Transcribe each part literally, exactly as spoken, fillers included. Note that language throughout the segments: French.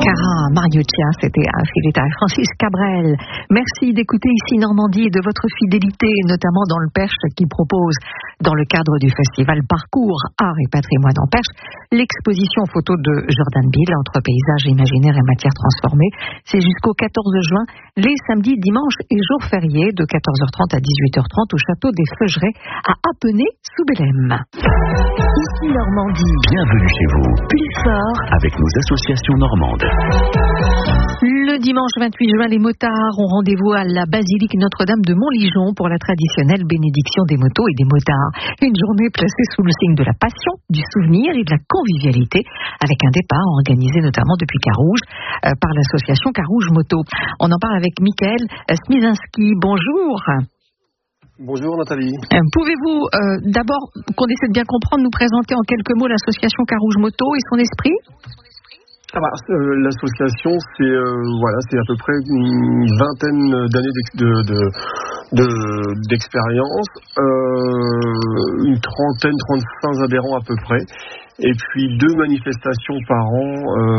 Cara Mariuccia, c'était Philetta et Francis Cabrel. Merci d'écouter ici Normandie et de votre fidélité, notamment dans le Perche qui propose, dans le cadre du festival Parcours Art et Patrimoine en Perche, l'exposition photo de Jordan Bill entre paysages imaginaires et matières transformées. C'est jusqu'au quatorze juin, les samedis, dimanches et jours fériés de quatorze heures trente à dix-huit heures trente au château des Feugerets à Appenay-sous-Bellême. Ici Normandie. Bienvenue chez vous. Plus fort avec nos associations normandes. Le dimanche vingt-huit juin, les motards ont rendez-vous à la basilique Notre-Dame de Montligeon pour la traditionnelle bénédiction des motos et des motards. Une journée placée sous le signe de la passion, du souvenir et de la convivialité, avec un départ organisé notamment depuis Carouge euh, par l'association Carouge Moto. On en parle avec Michael Smizinski. Bonjour. Bonjour Nathalie. Euh, pouvez-vous euh, d'abord, qu'on essaie de bien comprendre, nous présenter en quelques mots l'association Carouge Moto et son esprit ? Ah bah, euh, l'association, c'est euh, voilà, c'est à peu près une vingtaine d'années d'ex- de, de, de, d'expérience, euh, une trentaine, trente-cinq adhérents à peu près, et puis deux manifestations par an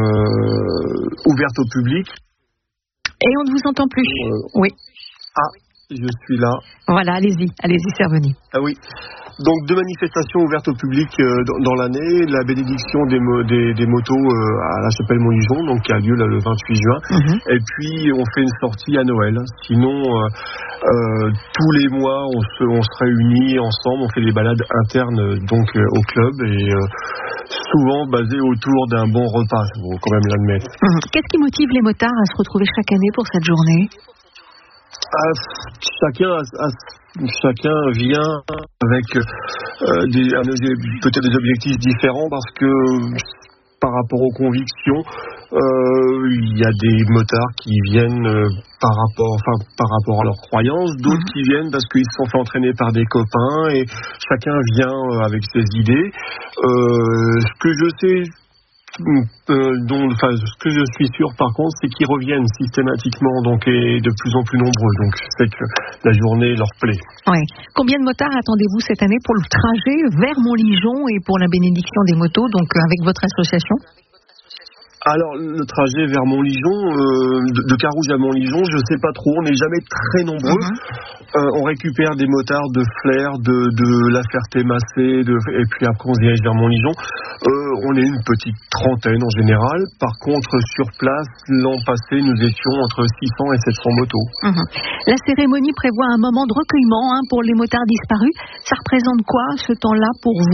euh, ouvertes au public. Et on ne vous entend plus. Euh, oui. Ah, je suis là. Voilà, allez-y, allez-y, c'est revenu. Ah oui. Donc deux manifestations ouvertes au public euh, dans, dans l'année, la bénédiction des, mo- des, des motos euh, à la chapelle Montligeon, donc qui a lieu là, le vingt-huit juin, mm-hmm. Et puis on fait une sortie à Noël. Sinon, euh, euh, tous les mois, on se, on se réunit ensemble, on fait des balades internes donc euh, au club et euh, souvent basées autour d'un bon repas, il faut quand même l'admettre. Mm-hmm. Qu'est-ce qui motive les motards à se retrouver chaque année pour cette journée ? Ah, chacun a, a Chacun vient avec euh, des, peut-être des objectifs différents parce que par rapport aux convictions, euh, il y a des motards qui viennent euh, par rapport, enfin par rapport à leurs croyances, d'autres mmh. qui viennent parce qu'ils se sont fait entraîner par des copains et chacun vient euh, avec ses idées. Euh, ce que je sais. Euh, dont, enfin, ce que je suis sûr par contre, c'est qu'ils reviennent systématiquement donc, et de plus en plus nombreux. Donc c'est que la journée leur plaît. Ouais. Combien de motards attendez-vous cette année pour le trajet vers Montligeon et pour la bénédiction des motos, donc avec votre association ? Alors, le trajet vers Montligeon, euh, de, de Carouge à Montligeon, je sais pas trop, on n'est jamais très nombreux. Mm-hmm. Euh, on récupère des motards de Flers, de, de La Ferté-Massé, de, et puis après on se dirige vers Montligeon. Euh, on est une petite trentaine en général. Par contre, sur place, l'an passé, nous étions entre six cents et sept cents motos. Mm-hmm. La cérémonie prévoit un moment de recueillement hein, pour les motards disparus. Ça représente quoi, ce temps-là, pour vous ?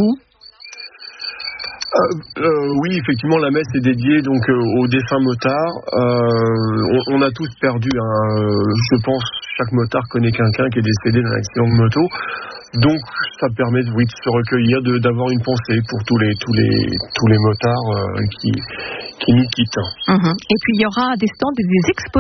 Euh, euh, oui, effectivement, la messe est dédiée donc euh, aux défunts motards. Euh, on, on a tous perdu. Hein, je pense chaque motard connaît quelqu'un qui est décédé dans un accident de moto. Donc, ça permet oui, de se recueillir, de, d'avoir une pensée pour tous les tous les tous les motards euh, qui qui nous quittent. Mmh. Et puis il y aura des stands et des expositions.